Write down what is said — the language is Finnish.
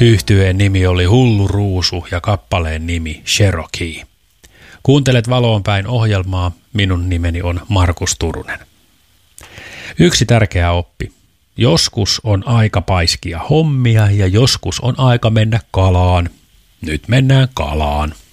Yhtyeen nimi oli Hullu Ruusu ja kappaleen nimi Cherokee. Kuuntelet Valoon päin -ohjelmaa. Minun nimeni on Markus Turunen. Yksi tärkeä oppi. Joskus on aika paiskia hommia ja joskus on aika mennä kalaan. Nyt mennään kalaan.